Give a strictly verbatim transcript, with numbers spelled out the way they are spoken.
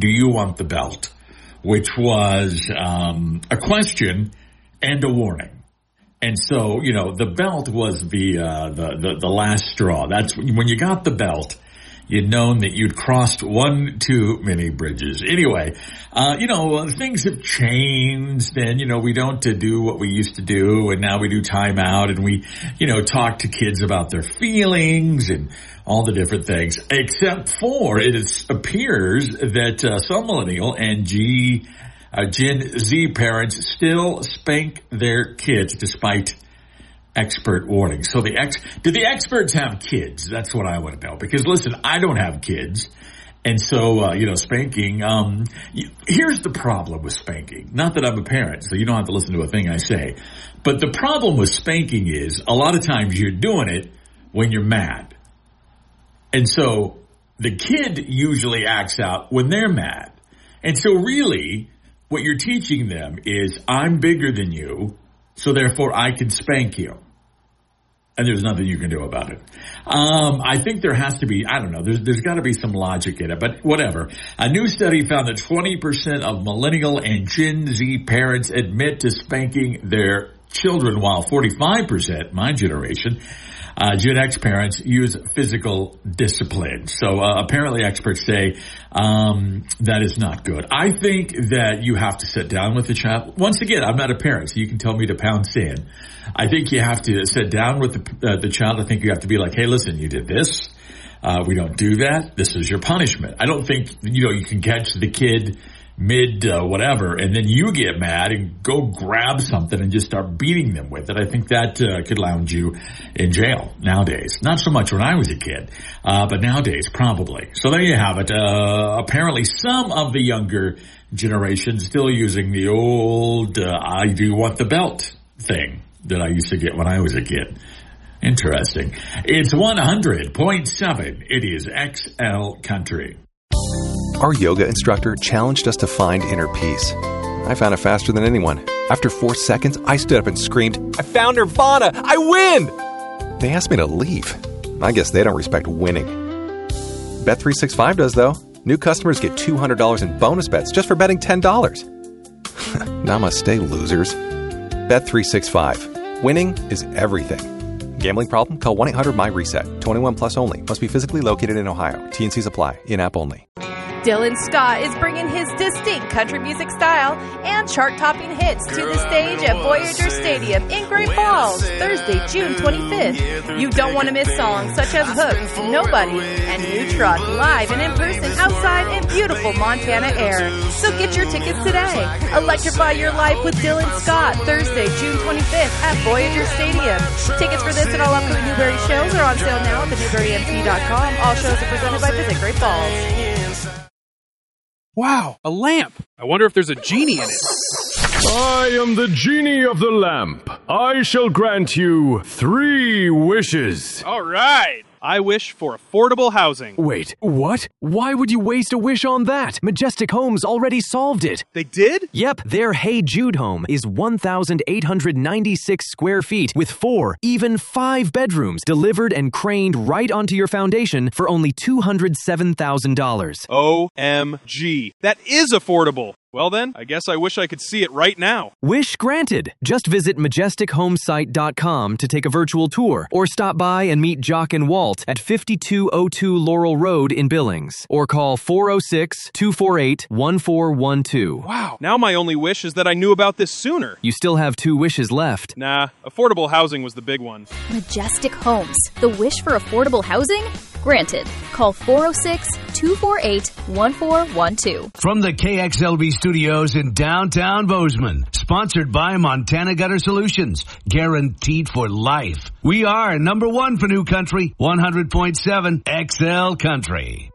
do you want the belt? Which was um, a question and a warning. And so, you know, the belt was the, uh, the, the, the last straw. That's when you got the belt, you'd known that you'd crossed one too many bridges. Anyway, uh, you know, uh, things have changed and, you know, we don't uh, do what we used to do and now we do time out and we, you know, talk to kids about their feelings and all the different things, except for it is, appears that uh, some millennial and G, uh, Gen Z parents still spank their kids despite expert warnings. So the ex, do the experts have kids? That's what I want to know. Because listen, I don't have kids. And so, uh, you know, spanking, um, here's the problem with spanking. Not that I'm a parent, so you don't have to listen to a thing I say. But the problem with spanking is a lot of times you're doing it when you're mad. And so the kid usually acts out when they're mad. And so really what you're teaching them is I'm bigger than you, so therefore I can spank you. And there's nothing you can do about it. Um, I think there has to be, I don't know, there's, there's got to be some logic in it, but whatever. A new study found that twenty percent of millennial and Gen Z parents admit to spanking their children, while forty-five percent, my generation, Uh, Gen X parents use physical discipline. So uh, apparently experts say um, that is not good. I think that you have to sit down with the child. Once again, I'm not a parent, so you can tell me to pound sand. I think you have to sit down with the, uh, the child. I think you have to be like, hey, listen, you did this. Uh, we don't do that. This is your punishment. I don't think, you know, you can catch the kid mid uh, whatever, and then you get mad and go grab something and just start beating them with it. I think that uh, could lounge you in jail nowadays. Not so much when I was a kid, uh, but nowadays probably. So there you have it. Uh, apparently some of the younger generation still using the old uh, I do want the belt thing that I used to get when I was a kid. Interesting. It's one hundred point seven. It is X L Country. Our yoga instructor challenged us to find inner peace. I found it faster than anyone. After four seconds, I stood up and screamed, I found Nirvana! I win! They asked me to leave. I guess they don't respect winning. Bet three sixty-five does, though. New customers get two hundred dollars in bonus bets just for betting ten dollars. Namaste, losers. Bet three sixty-five. Winning is everything. Gambling problem? Call one eight hundred my reset. twenty-one plus only. Must be physically located in Ohio. T N Cs apply. In-app only. Dylan Scott is bringing his distinct country music style and chart-topping hits to the stage at Voyager Stadium in Great Falls, Thursday, June twenty-fifth. You don't want to miss songs such as Hooked, Nobody, and New Truck live and in person outside in beautiful Montana air. So get your tickets today. Electrify your life with Dylan Scott, Thursday, June twenty-fifth at Voyager Stadium. Tickets for this and all upcoming Newberry shows are on sale now at the newberry m c dot com. All shows are presented by Visit Great Falls. Wow, a lamp. I wonder if there's a genie in it. I am the genie of the lamp. I shall grant you three wishes. All right. I wish for affordable housing. Wait, what? Why would you waste a wish on that? Majestic Homes already solved it. They did? Yep, their Hey Jude home is one thousand eight hundred ninety-six square feet with four, even five bedrooms delivered and craned right onto your foundation for only two hundred seven thousand dollars. O M G. That is affordable. Well then, I guess I wish I could see it right now. Wish granted. Just visit majestic homesite dot com to take a virtual tour or stop by and meet Jock and Walt at fifty-two oh two Laurel Road in Billings or call four oh six, two four eight, one four one two. Wow. Now my only wish is that I knew about this sooner. You still have two wishes left. Nah, affordable housing was the big one. Majestic Homes. The wish for affordable housing? Granted. Call four oh six, two four eight, one four one two. From the K X L B studios in downtown Bozeman, sponsored by Montana Gutter Solutions, guaranteed for life. We are number one for New Country, one hundred point seven X L Country.